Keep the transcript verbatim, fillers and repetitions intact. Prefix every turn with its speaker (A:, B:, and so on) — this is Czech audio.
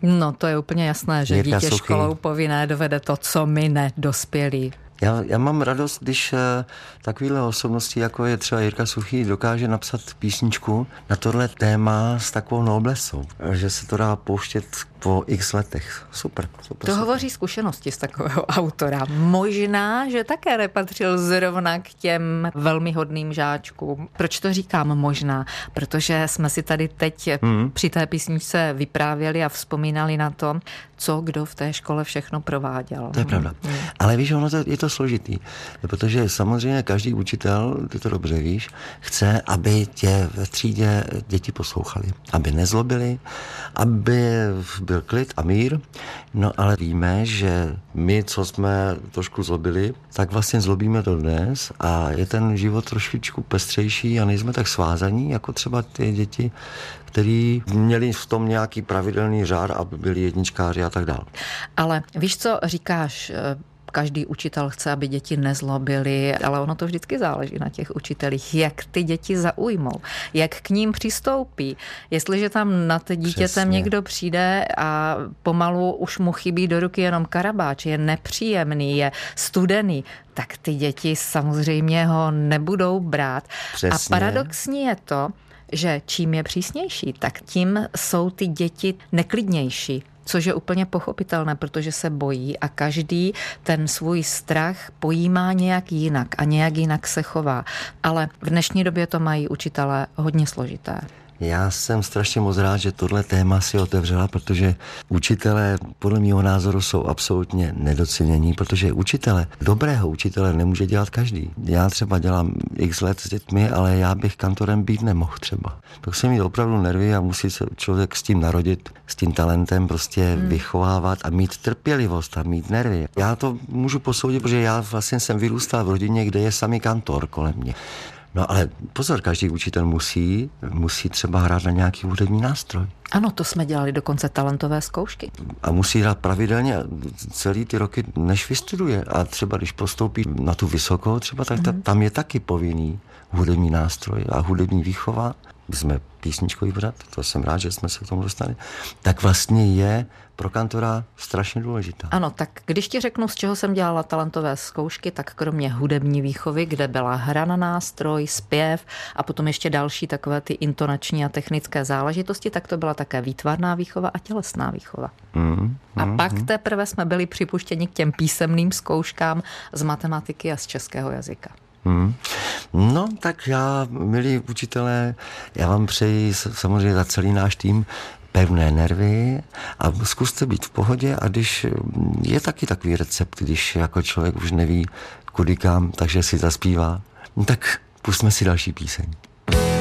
A: No to je úplně jasné, že
B: Jirka
A: dítě
B: Suchý.
A: školou povinné dovede to, co my nedospělí.
B: Já, já mám radost, když uh, takovýhle osobnosti, jako je třeba Jirka Suchý, dokáže napsat písničku na tohle téma s takovou noblesou, že se to dá pouštět po x letech. Super. super
A: To
B: super.
A: hovoří zkušenosti z takového autora. Možná, že také nepatřil zrovna k těm velmi hodným žáčkům. Proč to říkám možná? Protože jsme si tady teď mm. při té písničce vyprávěli a vzpomínali na to, co kdo v té škole všechno prováděl.
B: To je pravda. Mm. Ale víš, ono to, je to složitý, protože samozřejmě každý učitel, ty to dobře víš, chce, aby tě ve třídě děti poslouchali, aby nezlobili, aby byl klid a mír, no ale víme, že my, co jsme trošku zlobili, tak vlastně zlobíme to dnes a je ten život trošičku pestřejší a nejsme tak svázaní, jako třeba ty děti, který měli v tom nějaký pravidelný řád, aby byli jedničkáři a tak dále.
A: Ale víš, co říkáš, každý učitel chce, aby děti nezlobily, ale ono to vždycky záleží na těch učitelích, jak ty děti zaujmou, jak k ním přistoupí. Jestliže tam nad dítětem Přesně. někdo přijde a pomalu už mu chybí do ruky jenom karabáč, je nepříjemný, je studený, tak ty děti samozřejmě ho nebudou brát. Přesně. A paradoxní je to, že čím je přísnější, tak tím jsou ty děti neklidnější. Což je úplně pochopitelné, protože se bojí a každý ten svůj strach pojímá nějak jinak a nějak jinak se chová. Ale v dnešní době to mají učitelé hodně složité.
B: Já jsem strašně moc rád, že tohle téma si otevřela, protože učitelé podle mého názoru jsou absolutně nedocenění, protože učitele, dobrého učitele nemůže dělat každý. Já třeba dělám x let s dětmi, ale já bych kantorem být nemohl třeba. To se mít opravdu nervy a musí se člověk s tím narodit, s tím talentem prostě hmm. vychovávat a mít trpělivost a mít nervy. Já to můžu posoudit, protože já vlastně jsem vyrůstal v rodině, kde je samý kantor kolem mě. No ale pozor, každý učitel musí, musí třeba hrát na nějaký hudební nástroj.
A: Ano, to jsme dělali dokonce talentové zkoušky.
B: A musí hrát pravidelně celý ty roky, než vystuduje. A třeba když postoupí na tu vysokou, třeba tak ta, tam je taky povinný hudební nástroj a hudební výchova. My jsme písničkový pořad, to jsem rád, že jsme se k tomu dostali. Tak vlastně je pro kantora strašně důležitá.
A: Ano, tak když ti řeknu, z čeho jsem dělala talentové zkoušky, tak kromě hudební výchovy, kde byla hra na nástroj, zpěv a potom ještě další takové ty intonační a technické záležitosti, tak to byla také výtvarná výchova a tělesná výchova. Mm, mm, a pak mm. teprve jsme byli připuštěni k těm písemným zkouškám z matematiky a z českého jazyka.
B: Hmm. No, tak já, milí učitelé, já vám přeji samozřejmě za celý náš tým pevné nervy a zkuste být v pohodě a když je taky takový recept, když jako člověk už neví kudy kam, takže si zaspívá, tak pustíme si další píseň.